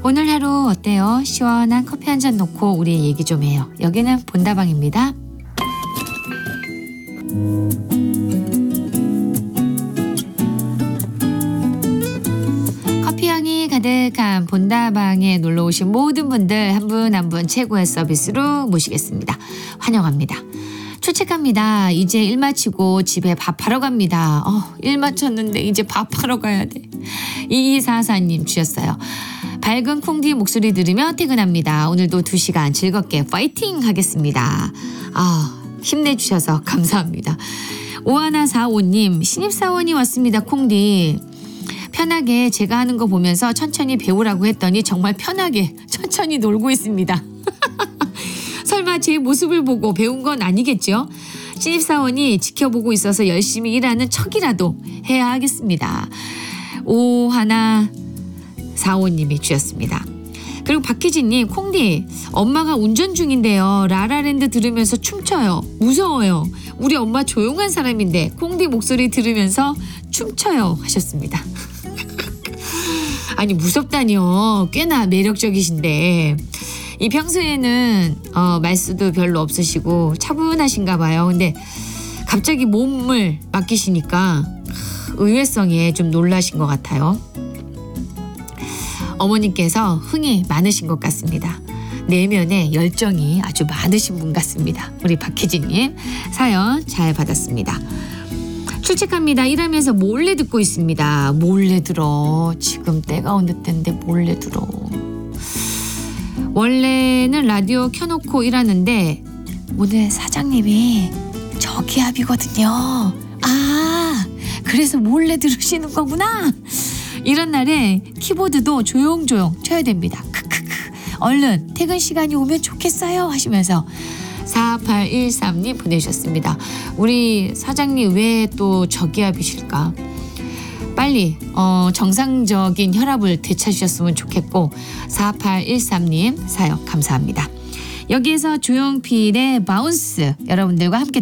오늘 하루 어때요? 시원한 커피 한 잔 놓고 우리 얘기 좀 해요. 여기는 본다방입니다. 커피향이 가득한 본다방에 놀러 오신 모든 분들 한 분 한 분 최고의 서비스로 모시겠습니다. 환영합니다. 출첵합니다. 이제 일 마치고 집에 밥하러 갑니다. 일 마쳤는데 이제 밥하러 가야 돼. 2244님 주셨어요. 밝은 콩디 목소리 들으며 퇴근합니다. 오늘도 2시간 즐겁게 파이팅 하겠습니다. 힘내주셔서 감사합니다. 5145님 신입사원이 왔습니다. 콩디. 편하게 제가 하는 거 보면서 천천히 배우라고 했더니 정말 편하게 천천히 놀고 있습니다. 설마 제 모습을 보고 배운 건 아니겠죠? 신입사원이 지켜보고 있어서 열심히 일하는 척이라도 해야 하겠습니다. 5145님이 주셨습니다. 그리고 박희진님, 콩디 엄마가 운전 중인데요. 라라랜드 들으면서 춤춰요. 무서워요. 우리 엄마 조용한 사람인데 콩디 목소리 들으면서 춤춰요 하셨습니다. 아니 무섭다니요. 꽤나 매력적이신데 이 평소에는 말수도 별로 없으시고 차분하신가 봐요. 근데 갑자기 몸을 맡기시니까 의외성에 좀 놀라신 것 같아요. 어머님께서 흥이 많으신 것 같습니다. 내면에 열정이 아주 많으신 분 같습니다. 우리 박혜진님 사연 잘 받았습니다. 출첵합니다. 일하면서 몰래 듣고 있습니다. 몰래 들어. 지금 때가 어느 때인데 몰래 들어. 원래는 라디오 켜놓고 일하는데 오늘 사장님이 저기압이거든요. 그래서 몰래 들으시는 거구나. 이런 날에 키보드도 조용조용 쳐야 됩니다. 크크크. 얼른 퇴근 시간이 오면 좋겠어요 하시면서 4813님 보내주셨습니다. 우리 사장님 왜 또 저기압이실까? 빨리 정상적인 혈압을 되찾으셨으면 좋겠고 4813님 사연 감사합니다. 여기에서 조용필의 바운스 여러분들과 함께